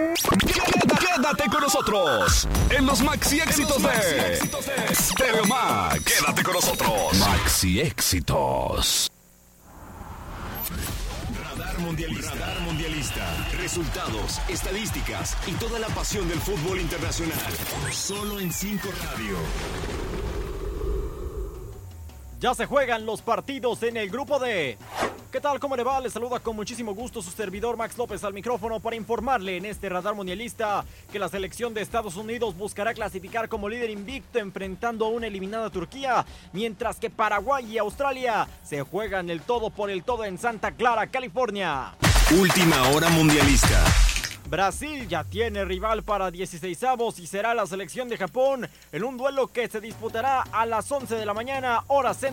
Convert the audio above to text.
Quédate con nosotros en los Maxi Éxitos de Stereo Max. Quédate con nosotros. Maxi Éxitos. Radar Mundialista. Resultados, estadísticas y toda la pasión del fútbol internacional. Solo en 5 Radio. Ya se juegan los partidos en el grupo D. ¿Qué tal? ¿Cómo le va? Les saluda con muchísimo gusto su servidor Max López al micrófono para informarle en este Radar Mundialista que la selección de Estados Unidos buscará clasificar como líder invicto enfrentando a una eliminada Turquía, mientras que Paraguay y Australia se juegan el todo por el todo en Santa Clara, California. Última hora mundialista. Brasil ya tiene rival para 16avos y será la selección de Japón en un duelo que se disputará a las 11 de la mañana, hora central.